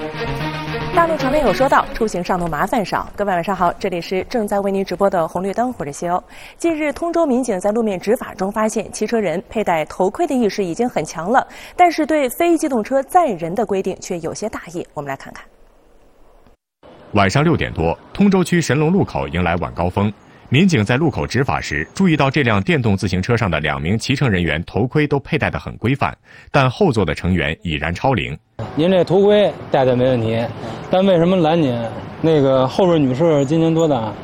大陆传媒有说到，出行上路麻烦少。各位晚上好，这里是正在为您直播的红绿灯，我是西欧。近日，通州民警在路面执法中发现，汽车人佩戴头盔的意识已经很强了，但是对非机动车载人的规定却有些大意。我们来看看。 晚上6点多，通州区神龙路口迎来晚高峰。民警在路口执法时，注意到这辆电动自行车上的2名骑乘人员头盔都佩戴得很规范，但后座的成员已然超龄。 您这头盔戴的没问题，但为什么拦您？那个后边女士今年多大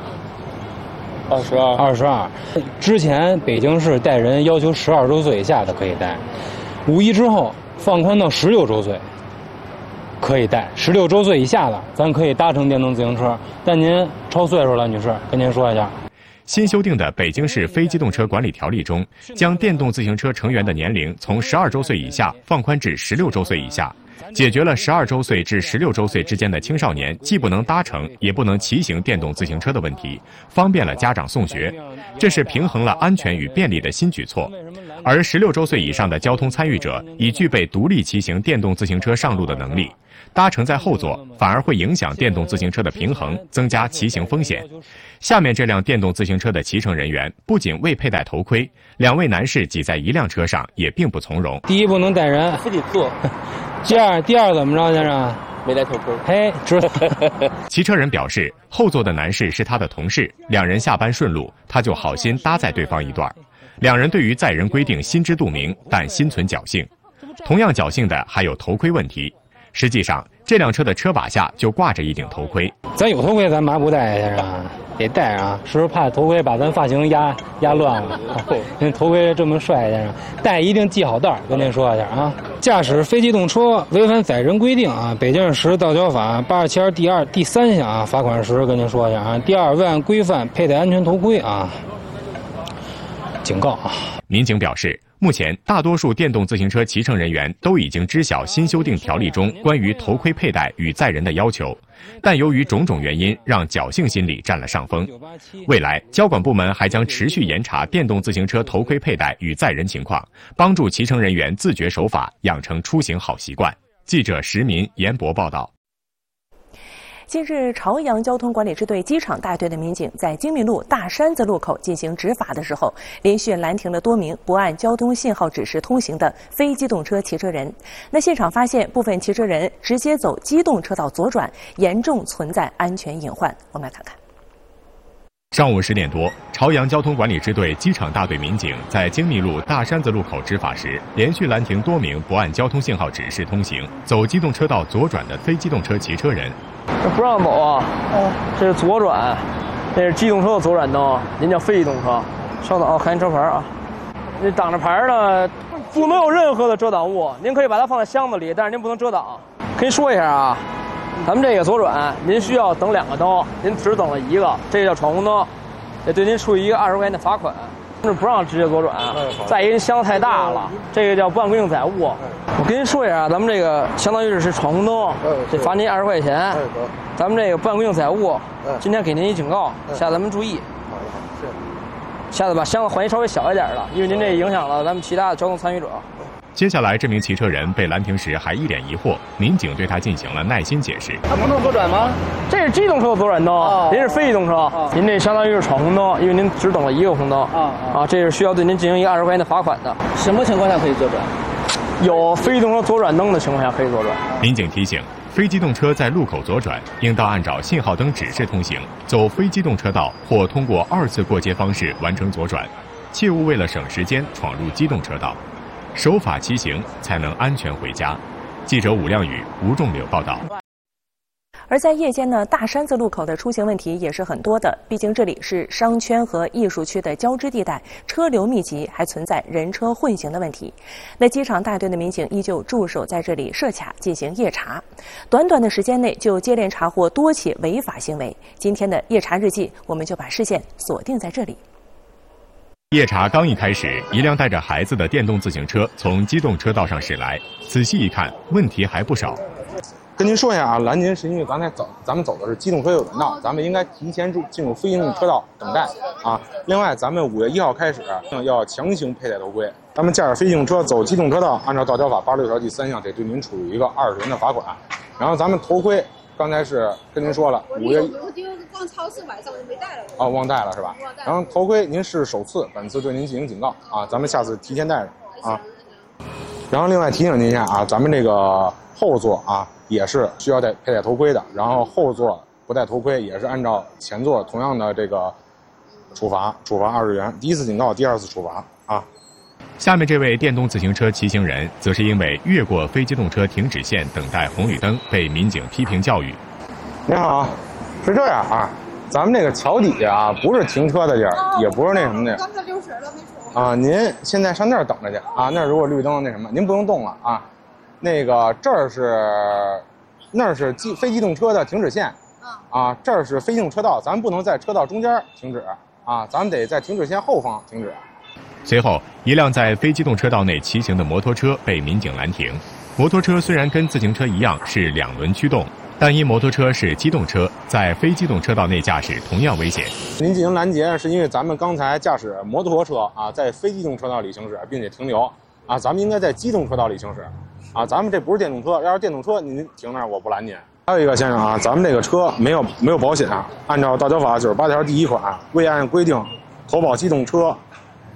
？22。之前北京市带人要求12周岁以下的可以戴，5一之后放宽到16周岁可以戴，16周岁以下的咱可以搭乘电动自行车。但您超岁数了，女士，跟您说一下。 新修订的北京市非机动车管理条例中，将电动自行车成员的年龄从12周岁以下放宽至16周岁以下，解决了12周岁至16周岁之间的青少年既不能搭乘也不能骑行电动自行车的问题，方便了家长送学。这是平衡了安全与便利的新举措。而16周岁以上的交通参与者已具备独立骑行电动自行车上路的能力，搭乘在后座反而会影响电动自行车的平衡，增加骑行风险。下面这辆电动自行车的骑乘人员不仅未佩戴头盔，2位男士挤在一辆车上也并不从容。 第一，不能带人， 非得坐。 第二怎么着，先生？ 没戴头盔。 嘿，知道。 骑车人表示，后座的男士是他的同事，2人下班顺路，他就好心搭载对方一段。2人对于载人规定心知肚明，但心存侥幸。同样侥幸的还有头盔问题。实际上，这辆车的车把下就挂着一顶头盔。 咱有头盔，咱嘛不戴呀，先生？得戴啊，是不是怕头盔把咱发型压乱了？您头盔这么帅，先生，戴一定系好带，跟您说一下啊。驾驶非机动车违反载人规定啊，北京市道交法87条第3项啊，罚款时跟您说一下啊。第2，未按规范佩戴安全头盔啊，警告啊。 民警表示，目前大多数电动自行车骑乘人员都已经知晓新修订条例中关于头盔佩戴与载人的要求，但由于种种原因，让侥幸心理占了上风。未来，交管部门还将持续严查电动自行车头盔佩戴与载人情况，帮助骑乘人员自觉守法，养成出行好习惯。记者石民、严博报道。 近日，朝阳交通管理支队机场大队的民警在京密路大山子路口进行执法的时候，连续拦停了多名不按交通信号指示通行的非机动车骑车人。那现场发现部分骑车人直接走机动车道左转，严重存在安全隐患。我们来看看。 上午10点多，朝阳交通管理支队机场大队民警在京密路大山子路口执法时，连续拦停多名不按交通信号指示通行、走机动车道左转的非机动车骑车人。 这不让走啊！这是左转，这是机动车的左转灯，您叫非机动车。稍等啊，看您车牌啊。这挡着牌呢，不能有任何的遮挡物，您可以把它放在箱子里，但是您不能遮挡。跟您说一下啊，咱们这个左转，您需要等2个灯，您只等了1个，这叫闯红灯，也对您处以一个20块钱的罚款。是不让直接左转，再一个箱子太大了，这个叫不按规定载物。我跟您说一下，咱们这个相当于是闯红灯，这罚您20块钱。咱们这个不按规定载物，今天给您一警告，下次咱们注意。下次把箱子换一稍微小一点的，因为您这影响了咱们其他的交通参与者。 接下来，这名骑车人被拦停时还一脸疑惑，民警对他进行了耐心解释。 他不能左转吗？这是机动车的左转灯，您是非机动车，您这相当于是闯红灯，因为您只等了1个红灯。这是需要对您进行一个20块钱的罚款的。 什么情况下可以左转？ 有非机动车左转灯的情况下可以左转。 民警提醒，非机动车在路口左转，应当按照信号灯指示通行，走非机动车道或通过2次过街方式完成左转，切勿为了省时间闯入机动车道。守法骑行才能安全回家。记者武亮宇、吴仲柳报道。 而在夜间呢，大山子路口的出行问题也是很多的，毕竟这里是商圈和艺术区的交织地带，车流密集，还存在人车混行的问题。那机场大队的民警依旧驻守在这里设卡进行夜查，短短的时间内就接连查获多起违法行为。今天的夜查日记，我们就把视线锁定在这里。 夜查刚一开始，一辆带着孩子的电动自行车从机动车道上驶来，仔细一看，问题还不少。 跟您说一下啊，拦您是因为咱们走的是机动车右转道，咱们应该提前进入非机动车道等待啊。另外，咱们5月1号开始要强行佩戴头盔。咱们驾驶非机动车走机动车道，按照道交法86条第3项，得对您处以一个20元的罚款。 然后咱们头盔，刚才是跟您说了，5月我就逛超市晚上我就没带了。 哦，忘带了是吧？然后头盔您是首次，本次对您进行警告啊，咱们下次提前带上啊。然后另外提醒您一下啊，咱们这个后座啊也是需要佩戴头盔的，然后后座不戴头盔也是按照前座同样的这个处罚20元，第一次警告，第二次处罚啊。 下面这位电动自行车骑行人，则是因为越过非机动车停止线等待红绿灯，被民警批评教育。 您好，是这样啊，咱们这个桥底下啊，不是停车的地儿，也不是那什么的。 刚才溜神了，没说。 啊，您现在上那儿等着去啊，那儿如果绿灯那什么，您不用动了啊。那个这儿是，那儿是非机动车的停止线，啊，这儿是非机动车道，咱们不能在车道中间停止啊，咱们得在停止线后方停止。 随后，一辆在非机动车道内骑行的摩托车被民警拦停。摩托车虽然跟自行车一样是2轮驱动，但因摩托车是机动车，在非机动车道内驾驶同样危险。 您进行拦截是因为咱们刚才驾驶摩托车啊，在非机动车道里行驶，并且停留啊，咱们应该在机动车道里行驶啊，咱们这不是电动车，要是电动车您停那儿我不拦您。还有一个先生啊，咱们这个车没有保险，按照道交法98条第1款，未按规定投保机动车